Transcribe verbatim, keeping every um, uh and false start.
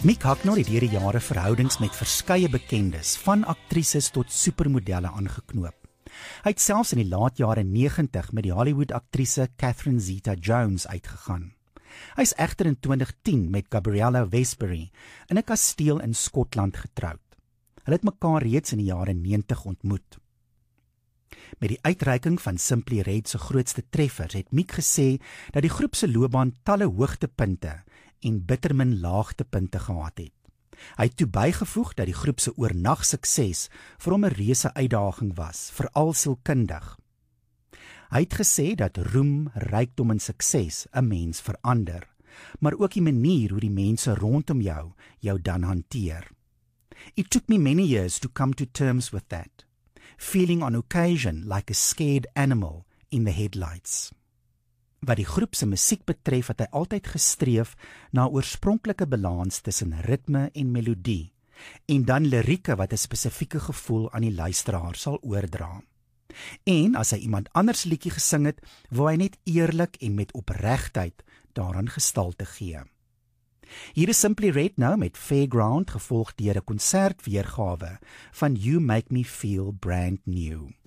Mick Hucknall het deur die jare verhoudings met verskeie bekendes, van aktrises tot supermodelle aangeknoop. Hy het selfs in die laat jare negentig met die Hollywood-aktrise Catherine Zeta-Jones uitgegaan. Hy is egter in twintig tien met Gabriella Westbury in 'n kasteel in Skotland getroud. Hulle het mekaar reeds in die jare negentig ontmoet. Met die uitreiking van Simply Red se grootste treffers het Mick gesê dat die groep se loopbaan talle hoogtepunte en bittermin laagtepunte gehad het. Hy het toe bygevoeg dat die groep se oornag sukses vir hom 'n reuse uitdaging was, veral sielkundig. Hy het gesê dat roem, rykdom en sukses 'n mens verander, maar ook die manier hoe die mense rondom jou jou dan hanteer. It took me many years to come to terms with that, feeling on occasion like a scared animal in the headlights. Wat die groep se musiek betref, het hy altyd gestreef na oorspronklike balans tussen ritme en melodie, en dan lirieke wat 'n spesifieke gevoel aan die luisteraar sal oordra. En as hy iemand anders liedjie gesing het, wou hy net eerlik en met opregtheid daaraan gestalte gee. Hier is Simply Red nou met Fairground, gevolg deur 'n konsertweergawe van You Make Me Feel Brand New.